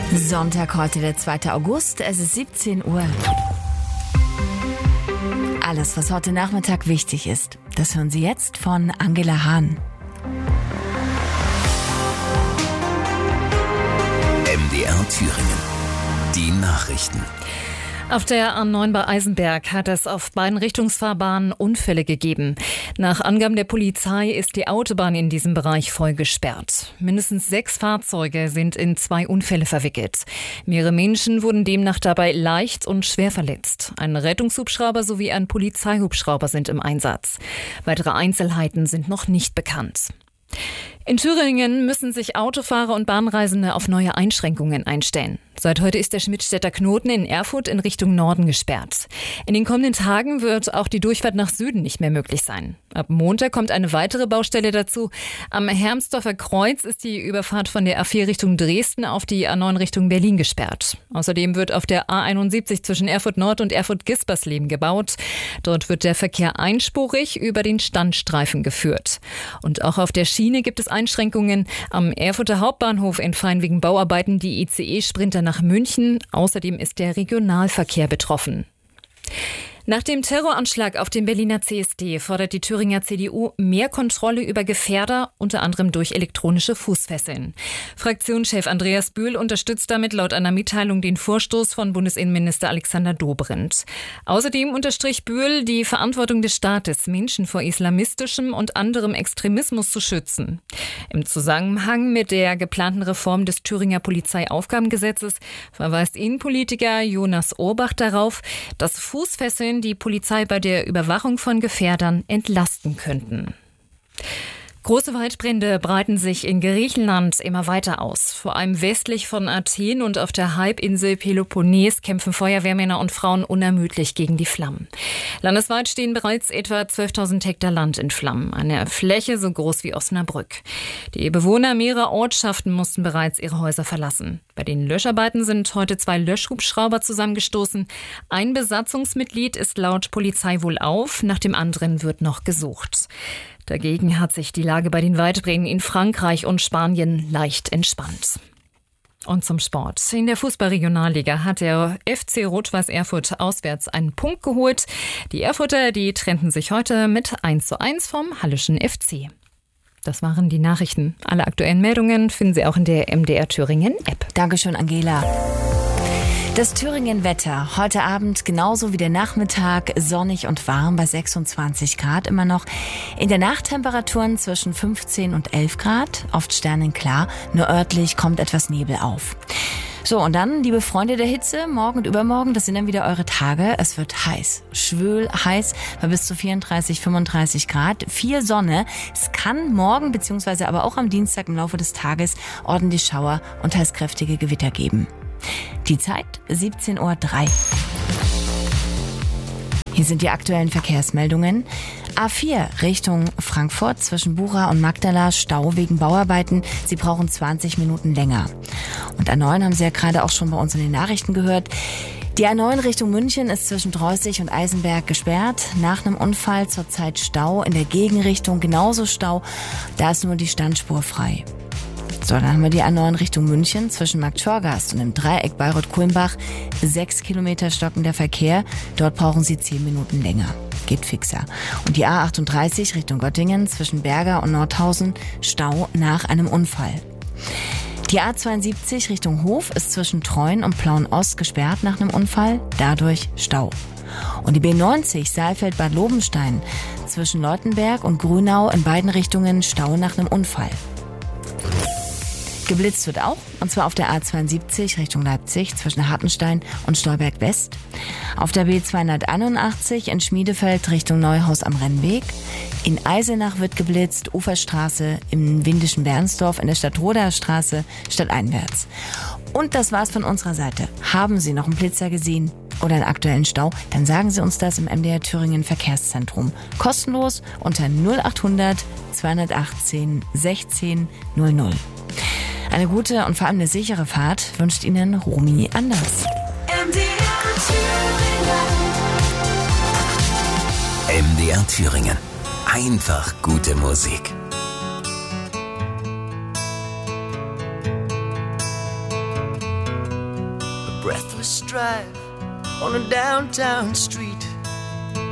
Sonntag, heute der 2. August, es ist 17 Uhr. Alles, was heute Nachmittag wichtig ist, das hören Sie jetzt von Angela Hahn. MDR Thüringen. Die Nachrichten. Auf der A9 bei Eisenberg hat es auf beiden Richtungsfahrbahnen Unfälle gegeben. Nach Angaben der Polizei ist die Autobahn in diesem Bereich voll gesperrt. Mindestens 6 Fahrzeuge sind in 2 Unfälle verwickelt. Mehrere Menschen wurden demnach dabei leicht und schwer verletzt. Ein Rettungshubschrauber sowie ein Polizeihubschrauber sind im Einsatz. Weitere Einzelheiten sind noch nicht bekannt. In Thüringen müssen sich Autofahrer und Bahnreisende auf neue Einschränkungen einstellen. Seit heute ist der Schmidtstädter Knoten in Erfurt in Richtung Norden gesperrt. In den kommenden Tagen wird auch die Durchfahrt nach Süden nicht mehr möglich sein. Ab Montag kommt eine weitere Baustelle dazu. Am Hermsdorfer Kreuz ist die Überfahrt von der A4 Richtung Dresden auf die A9 Richtung Berlin gesperrt. Außerdem wird auf der A71 zwischen Erfurt Nord und Erfurt-Gispersleben gebaut. Dort wird der Verkehr einspurig über den Standstreifen geführt. Und auch auf der Schiene gibt es Einschränkungen. Am Erfurter Hauptbahnhof entfallen wegen Bauarbeiten die ICE-Sprinter nach München. Außerdem ist der Regionalverkehr betroffen. Nach dem Terroranschlag auf den Berliner CSD fordert die Thüringer CDU mehr Kontrolle über Gefährder, unter anderem durch elektronische Fußfesseln. Fraktionschef Andreas Bühl unterstützt damit laut einer Mitteilung den Vorstoß von Bundesinnenminister Alexander Dobrindt. Außerdem unterstrich Bühl die Verantwortung des Staates, Menschen vor islamistischem und anderem Extremismus zu schützen. Im Zusammenhang mit der geplanten Reform des Thüringer Polizeiaufgabengesetzes verweist Innenpolitiker Jonas Urbach darauf, dass Fußfesseln die Polizei bei der Überwachung von Gefährdern entlasten könnten. Große Waldbrände breiten sich in Griechenland immer weiter aus. Vor allem westlich von Athen und auf der Halbinsel Peloponnes kämpfen Feuerwehrmänner und Frauen unermüdlich gegen die Flammen. Landesweit stehen bereits etwa 12.000 Hektar Land in Flammen, eine Fläche so groß wie Osnabrück. Die Bewohner mehrerer Ortschaften mussten bereits ihre Häuser verlassen. Bei den Löscharbeiten sind heute 2 Löschhubschrauber zusammengestoßen. Ein Besatzungsmitglied ist laut Polizei wohlauf, nach dem anderen wird noch gesucht. Dagegen hat sich die Lage bei den Waldbränden in Frankreich und Spanien leicht entspannt. Und zum Sport. In der Fußball-Regionalliga hat der FC Rot-Weiß Erfurt auswärts einen Punkt geholt. Die Erfurter, die trennten sich heute mit 1:1 vom Halleschen FC. Das waren die Nachrichten. Alle aktuellen Meldungen finden Sie auch in der MDR Thüringen App. Dankeschön, Angela. Das Thüringen-Wetter. Heute Abend genauso wie der Nachmittag sonnig und warm bei 26 Grad immer noch. In der Nacht Temperaturen zwischen 15 und 11 Grad. Oft sternenklar, nur örtlich kommt etwas Nebel auf. So, und dann, liebe Freunde der Hitze, morgen und übermorgen, das sind dann wieder eure Tage. Es wird heiß, schwül heiß, bei bis zu 34, 35 Grad. Viel Sonne. Es kann morgen bzw. aber auch am Dienstag im Laufe des Tages ordentlich Schauer und teils kräftige Gewitter geben. Die Zeit 17:03 Uhr. Hier sind die aktuellen Verkehrsmeldungen. A4 Richtung Frankfurt zwischen Bura und Magdala, Stau wegen Bauarbeiten. Sie brauchen 20 Minuten länger. Und A9 haben Sie ja gerade auch schon bei uns in den Nachrichten gehört. Die A9 Richtung München ist zwischen Droßig und Eisenberg gesperrt. Nach einem Unfall zurzeit Stau. In der Gegenrichtung genauso Stau. Da ist nur die Standspur frei. So, dann haben wir die A9 Richtung München zwischen Marktschorgast und dem Dreieck Bayreuth-Kulmbach. 6 Kilometer stockender Verkehr. Dort brauchen Sie 10 Minuten länger. Geht fixer. Und die A38 Richtung Göttingen zwischen Berger und Nordhausen. Stau nach einem Unfall. Die A72 Richtung Hof ist zwischen Treuen und Plauen-Ost gesperrt nach einem Unfall. Dadurch Stau. Und die B90 Saalfeld-Bad Lobenstein zwischen Leutenberg und Grünau in beiden Richtungen Stau nach einem Unfall. Geblitzt wird auch, und zwar auf der A72 Richtung Leipzig zwischen Hartenstein und Stolberg West. Auf der B281 in Schmiedefeld Richtung Neuhaus am Rennweg. In Eisenach wird geblitzt, Uferstraße im Windischen Bernsdorf in der Stadtroder Straße stadteinwärts. Und das war's von unserer Seite. Haben Sie noch einen Blitzer gesehen oder einen aktuellen Stau? Dann sagen Sie uns das im MDR Thüringen Verkehrszentrum. Kostenlos unter 0800 218 16 00. Eine gute und vor allem eine sichere Fahrt wünscht Ihnen Romy Anders. MDR Thüringen. Einfach gute Musik. breathless drive on a downtown street.